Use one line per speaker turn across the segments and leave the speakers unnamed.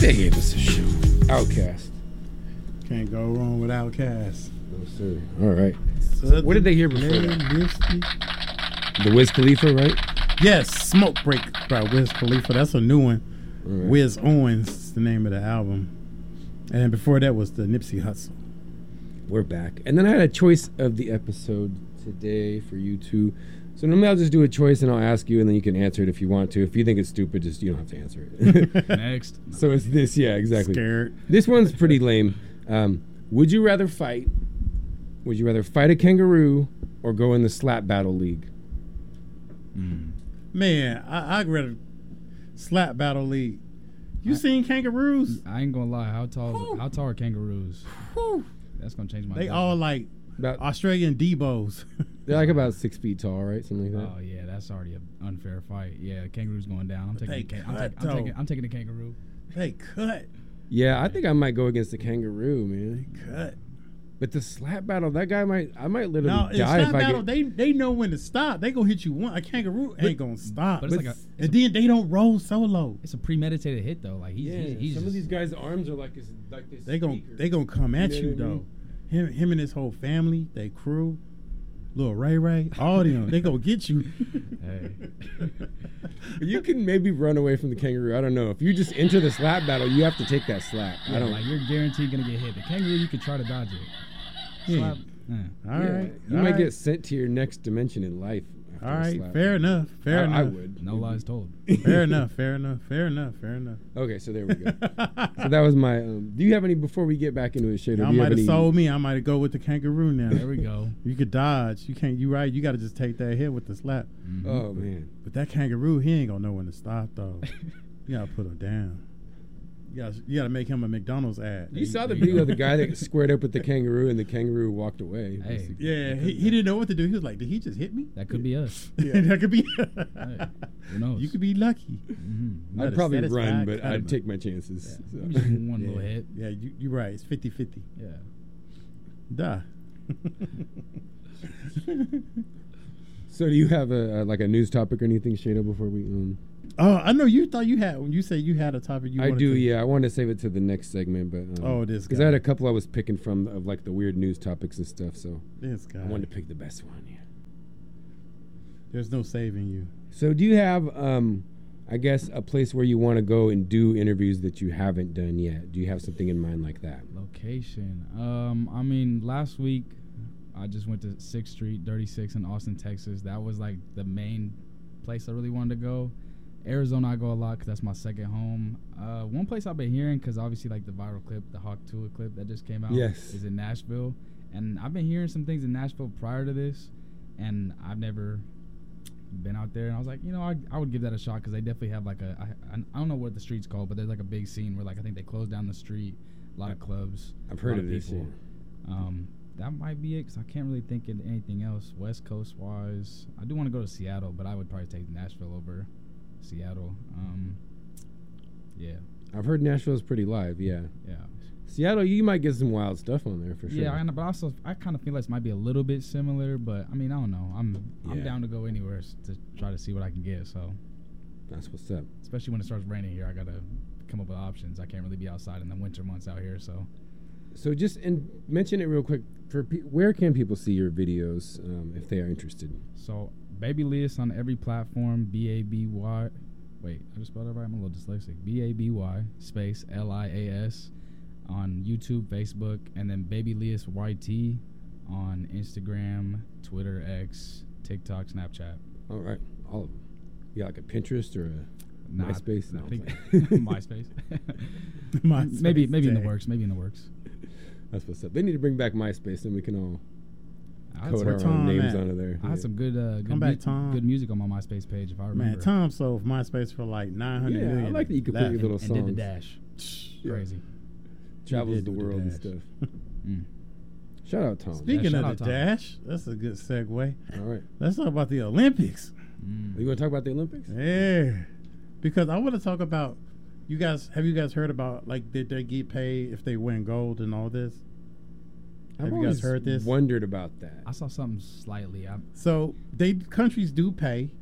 They gave us a show. Outkast.
Can't go wrong with Outkast.
No, sir. All right. So what did they hear before that? The Wiz Khalifa, right?
Yes, Smoke Break by Wiz Khalifa. That's a new one.
Right.
Wiz Owens is the name of the album. And before that was the Nipsey Hussle.
We're back. And then I had a choice of the episode today for you two. So normally I'll just do a choice and I'll ask you and then you can answer it if you want to. If you think it's stupid, just you don't have to answer it.
Next.
So it's this, yeah, exactly.
Scared.
This one's pretty lame. Would you rather fight a kangaroo or go in the slap battle league?
Man, I'd rather slap battle league. You seen kangaroos?
I ain't gonna lie. How tall are kangaroos?
Whew.
That's gonna change my.
They
judgment.
all like
About,
Australian Debos.
they're like about 6 feet tall, right? Something like that.
Oh yeah, that's already an unfair fight. Yeah, kangaroo's going down. I'm
They
taking. I'm taking the kangaroo.
They cut.
Yeah, I think I might go against the kangaroo, man.
Cut.
But the slap battle, that guy I might literally
No, in
die
slap
if I
battle,
get.
they know when to stop. They gonna hit you one. A kangaroo ain't gonna stop.
But it's like
and then they don't roll solo.
it's a premeditated hit though. Like he's
some of
just-
these guys' arms are like this.
They gonna come at you though. Him and his whole family, they crew, Lil Ray, all of them, they gonna get you.
Hey.
You can maybe run away from the kangaroo. I don't know. If you just enter the slap battle, you have to take that slap.
Yeah,
I don't
like you're guaranteed gonna get hit. The kangaroo, you could try to dodge it.
Yeah.
Slap.
All right,
You
all
might
right.
get sent to your next dimension in life. after
All
a
right,
slap
fair
battle.
enough. Fair enough.
I would.
No lies told.
Fair enough. Fair enough.
Okay, so there we go. So that was my. Do you have any before we get back into it, Shader?
I
Do you
might
have
have
any?
sold me. I might have go with the kangaroo now.
There we go.
You could dodge. You can't. You right. You got to just take that hit with the slap.
Mhm.
Oh man.
But that kangaroo, he ain't gonna know when to stop though. You gotta put him down. You gotta make him a McDonald's ad.
You saw the video of the guy that squared up with the kangaroo and the kangaroo walked away.
Hey.
basically.
Yeah, he didn't know what to do. He was like, "Did he just hit me?"
That could be us.
Yeah, that could be.
Hey, who knows?
You could be lucky.
Mm-hmm.
I'd probably run, but I'd take my chances.
Yeah.
So.
Just one little hit.
Yeah, you're right. It's 50-50.
Yeah.
Duh.
So do you have a like a news topic or anything, Shada, before we?
Oh, I know you thought you had when you said you had a topic.
I do, yeah. I wanted to save it to the next segment, but
Oh, this
because
guy.
I had a couple I was picking from of like the weird news topics and stuff. So
This guy.
I wanted to pick the best one. Yeah.
There's no saving you.
So do you have, I guess, a place where you want to go and do interviews that you haven't done yet? Do you have something in mind like that?
Location. I mean, last week I just went to 6th Street, Dirty Six in Austin, Texas. That was like the main place I really wanted to go. Arizona, I go a lot because that's my second home. One place I've been hearing, because obviously like the viral clip, the Hawk Tua clip that just came out,
Yes.
is in Nashville. And I've been hearing some things in Nashville prior to this, and I've never been out there. And I was like, I would give that a shot because they definitely have like I don't know what the street's called, but there's like a big scene where like I think they closed down the street, a lot of clubs.
I've heard
a lot
of this.
people. That might be it because I can't really think of anything else. West Coast wise, I do want to go to Seattle, but I would probably take Nashville over Seattle. Yeah.
I've heard Nashville's pretty live. Yeah.
Yeah.
Seattle, you might get some wild stuff on there for sure.
Yeah, but also I kind of feel like it might be a little bit similar, but I mean I don't know. I'm
Yeah.
down to go anywhere to try to see what I can get. So
That's what's up.
especially when it starts raining here, I gotta come up with options. I can't really be outside in the winter months out here. So
just mention it real quick. Where can people see your videos if they are interested?
So Babyliss on every platform. BABY. Wait, I just spelled it right. I'm a little dyslexic. BABY space LIAS on YouTube, Facebook, and then Babyliss YT on Instagram, Twitter, X, TikTok, Snapchat.
All right, all of them. You got like a Pinterest or a
Nah,
MySpace?
I
No,
think
I'm
MySpace.
MySpace,
maybe in the
dang.
works. Maybe in the works.
That's what's up. They need to bring back MySpace, and we can all
I had
code
some,
our
Tom
own names
at?
onto there.
I had some good,
Come back, Tom.
good music on my MySpace page, if I remember.
Man, Tom sold MySpace for like 900
Yeah,
million.
I like that you could put your little
and did the
songs.
dash.
Yeah.
Crazy.
Travels
did
the
do the
world and
dash.
stuff.
Mm.
Shout out Tom.
Speaking
shout
of
out
the
Tom.
dash, that's a good segue.
All right.
Let's talk about the Olympics.
Mm.
You want to talk about the Olympics?
Yeah, because I want to talk about you guys. Have you guys heard about like did they get paid if they win gold and all this?
I've
Have you guys
always
heard this?
Wondered about that.
I saw something slightly.
So countries do pay.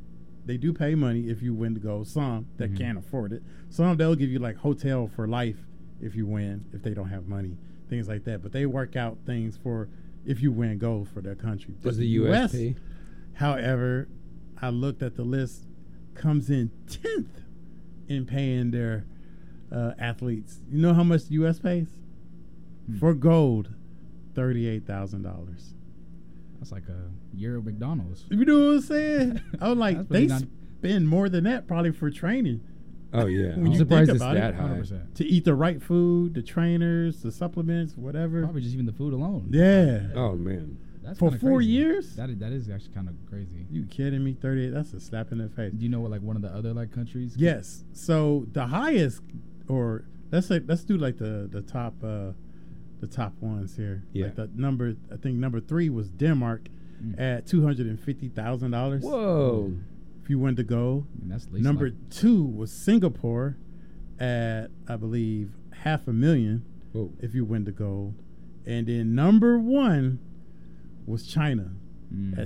they do pay money if you win the gold. Some that
Mhm.
can't afford it. Some they'll give you like hotel for life if you win, if they don't have money, things like that. But they work out things for if you win gold for their country. But
Does the U.S. pay?
However, I looked at the list, comes in 10th in paying their athletes. You know how much the U.S. pays? For gold, $38,000.
That's like a year of McDonald's.
You know what I'm saying? I was like,
That's
they
pretty
spend more than that probably for training.
Oh yeah,
When
I'm
you
surprised
think
it's
about it,
that high.
100%.
To eat the right food, the trainers, the supplements, whatever.
Probably just even the food alone.
Yeah.
Oh man,
That's
For
kinda
4
crazy.
years?
That is actually kind of crazy.
You kidding me? 38. That's a slap in the face.
Do you know what like one of the other like countries?
Yes. So the highest, or let's do like the top ones here.
Yeah.
Like the number, I think number 3 was Denmark at $250,000.
whoa,
If you win the gold.
And that's at least
Number
like,
2 was Singapore at, I believe, $500,000
whoa.
if you win the gold. And then number 1 was China at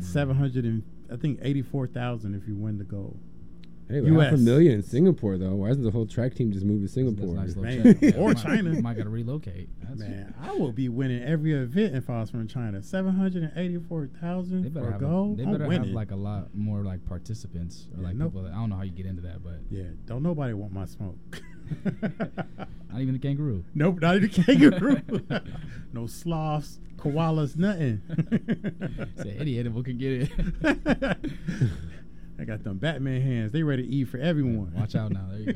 84,000 if you win the gold.
Hey, but
US.
$500,000 in Singapore though. Why doesn't the whole track team just move to
that's
Singapore?
a nice little
Man.
check.
Or
Might-
China.
Might got to relocate. That's,
Man, I will be winning every event if I was from China. 784,000
They better
for
have
gold.
they
I'm
better have
winning.
like a lot more like participants or
Yeah,
like
nope.
people. I don't know how you get into that, but
Yeah, don't nobody want my smoke.
not even the kangaroo.
Nope, not even kangaroo. No sloths, koalas, nothing.
Say any animal can get it.
I got them Batman hands. They ready to eat for everyone.
Watch out now. There you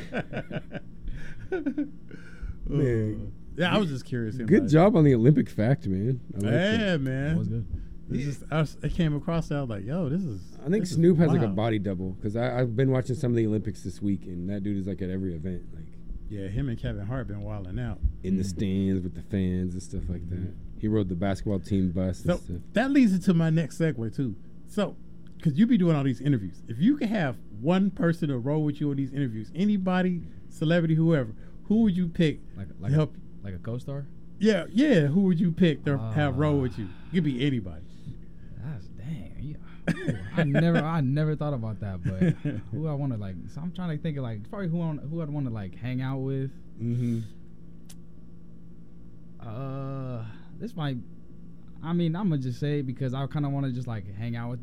go.
Man.
Yeah, I was just curious.
Good job on the Olympic fact, man. I like
Yeah,
that.
man.
That was good.
I came across that. I was like, yo, this is.
I think
this is
Snoop has like a
wild.
body double because I've been watching some of the Olympics this week, and that dude is like at every event, like
Yeah, him and Kevin Hart been wilding out.
in the stands with the fans and stuff like that. He rode the basketball team bus and
So
stuff.
that leads into my next segue too. So, because you be doing all these interviews, if you could have one person to roll with you on these interviews, anybody, celebrity, whoever, who would you pick
Like
to help?
like a co-star.
Yeah. Who would you pick to have roll with you? It could be anybody.
That's dang. Yeah. I never thought about that, but who I want to like. So I'm trying to think of like probably who I'd want to like hang out with.
Mm-hmm.
This might. I mean, I'm gonna just say it because I kind of want to just like hang out with